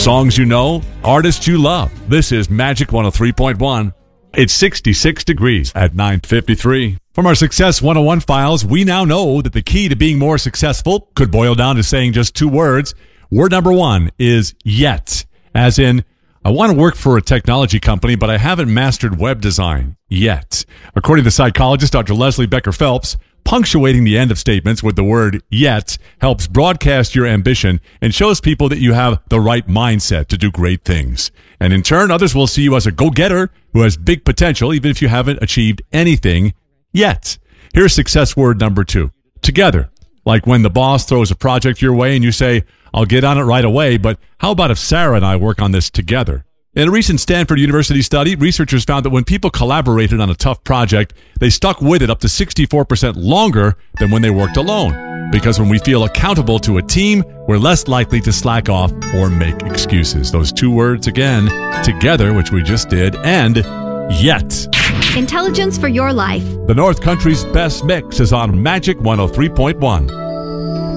Songs you know, artists you love. This is Magic 103.1. It's 66 degrees at 9:53. From our Success 101 files, we now know that the key to being more successful could boil down to saying just two words. Word number one is yet, as in, I want to work for a technology company, but I haven't mastered web design yet. According to psychologist Dr. Leslie Becker Phelps, punctuating the end of statements with the word yet helps broadcast your ambition and shows people that you have the right mindset to do great things. And in turn, others will see you as a go-getter who has big potential, even if you haven't achieved anything yet. Here's success word number two. Together. Like when the boss throws a project your way and you say, I'll get on it right away, but how about if Sarah and I work on this together? In a recent Stanford University study, researchers found that when people collaborated on a tough project, they stuck with it up to 64% longer than when they worked alone. Because when we feel accountable to a team, we're less likely to slack off or make excuses. Those two words again, together, which we just did, and yet. Intelligence for your life. The North Country's best mix is on Magic 103.1.